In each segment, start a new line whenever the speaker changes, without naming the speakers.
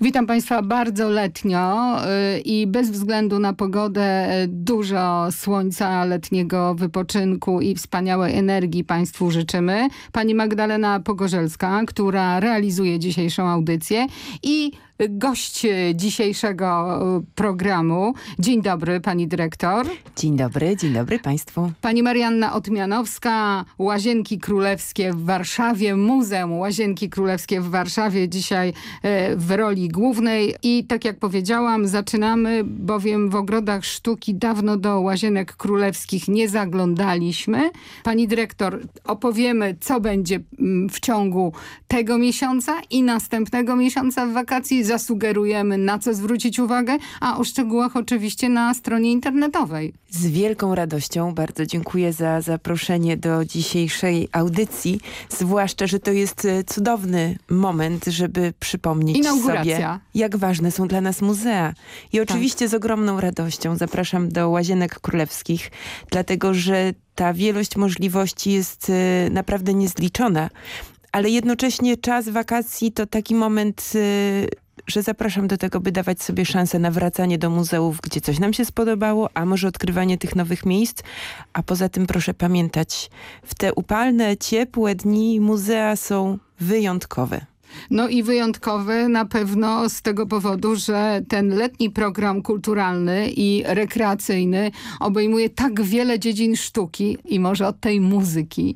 Witam Państwa bardzo letnio i bez względu na pogodę dużo słońca, letniego wypoczynku i wspaniałej energii Państwu życzymy. Pani Magdalena Pogorzelska, która realizuje dzisiejszą audycję i gość dzisiejszego programu. Dzień dobry, pani dyrektor.
Dzień dobry Państwu.
Pani Marianna Otmianowska, Łazienki Królewskie w Warszawie, Muzeum Łazienki Królewskie w Warszawie dzisiaj w roli głównej. I tak jak powiedziałam, zaczynamy, bowiem w ogrodach sztuki dawno do Łazienek Królewskich nie zaglądaliśmy. Pani dyrektor, opowiemy, co będzie w ciągu tego miesiąca i następnego miesiąca w wakacji. Zasugerujemy, na co zwrócić uwagę, a o szczegółach oczywiście na stronie internetowej.
Z wielką radością bardzo dziękuję za zaproszenie do dzisiejszej audycji. Zwłaszcza, że to jest cudowny moment, żeby przypomnieć sobie, jak ważne są dla nas muzea. I oczywiście z ogromną radością zapraszam do Łazienek Królewskich, dlatego że ta wielość możliwości jest naprawdę niezliczona. Ale jednocześnie czas wakacji to taki moment, że zapraszam do tego, by dawać sobie szansę na wracanie do muzeów, gdzie coś nam się spodobało, a może odkrywanie tych nowych miejsc. A poza tym proszę pamiętać, w te upalne, ciepłe dni muzea są wyjątkowe.
No i wyjątkowy na pewno z tego powodu, że ten letni program kulturalny i rekreacyjny obejmuje tak wiele dziedzin sztuki i może od tej muzyki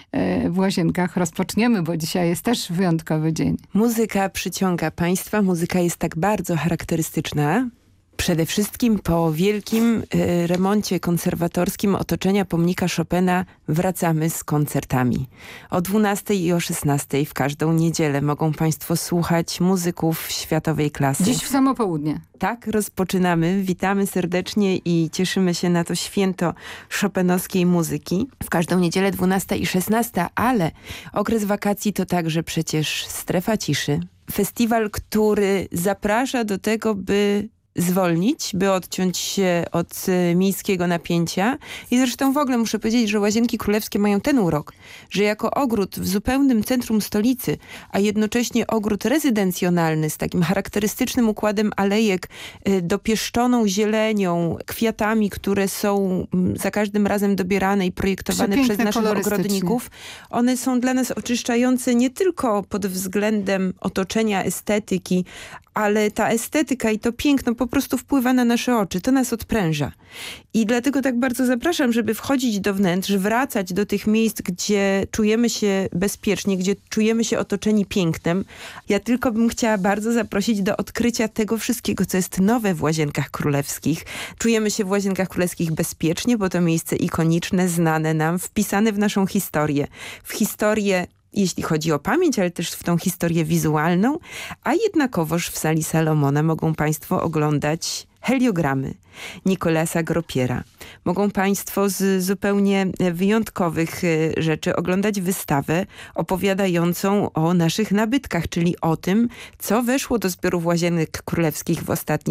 w Łazienkach rozpoczniemy, bo dzisiaj jest też wyjątkowy dzień.
Muzyka przyciąga Państwa, muzyka jest tak bardzo charakterystyczna. Przede wszystkim po wielkim remoncie konserwatorskim otoczenia pomnika Chopina wracamy z koncertami. O 12 i o 16 w każdą niedzielę mogą Państwo słuchać muzyków światowej klasy.
Dziś w samo południe.
Tak, rozpoczynamy. Witamy serdecznie i cieszymy się na to święto chopinowskiej muzyki. W każdą niedzielę 12 i 16, ale okres wakacji to także przecież strefa ciszy. Festiwal, który zaprasza do tego, by zwolnić, by odciąć się od miejskiego napięcia. I zresztą w ogóle muszę powiedzieć, że Łazienki Królewskie mają ten urok, że jako ogród w zupełnym centrum stolicy, a jednocześnie ogród rezydencjonalny z takim charakterystycznym układem alejek, dopieszczoną zielenią, kwiatami, które są za każdym razem dobierane i projektowane przez naszych ogrodników. One są dla nas oczyszczające nie tylko pod względem otoczenia, estetyki, ale ta estetyka i to piękno po prostu wpływa na nasze oczy. To nas odpręża. I dlatego tak bardzo zapraszam, żeby wchodzić do wnętrz, wracać do tych miejsc, gdzie czujemy się bezpiecznie, gdzie czujemy się otoczeni pięknem. Ja tylko bym chciała bardzo zaprosić do odkrycia tego wszystkiego, co jest nowe w Łazienkach Królewskich. Czujemy się w Łazienkach Królewskich bezpiecznie, bo to miejsce ikoniczne, znane nam, wpisane w naszą historię. W historię, jeśli chodzi o pamięć, ale też w tą historię wizualną, a jednakowoż w sali Salomona mogą Państwo oglądać heliogramy Nicolasa Gropiera. Mogą Państwo z zupełnie wyjątkowych rzeczy oglądać wystawę opowiadającą o naszych nabytkach, czyli o tym, co weszło do zbiorów Łazienek Królewskich w ostatnich